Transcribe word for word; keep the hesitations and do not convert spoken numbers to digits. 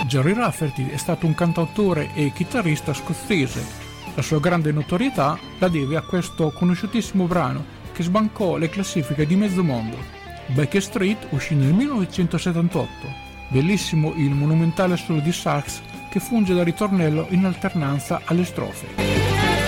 Gerry Rafferty è stato un cantautore e chitarrista scozzese. La sua grande notorietà la deve a questo conosciutissimo brano che sbancò le classifiche di mezzo mondo. Baker Street uscì nel millenovecentosettantotto. Bellissimo il monumentale solo di sax che funge da ritornello in alternanza alle strofe.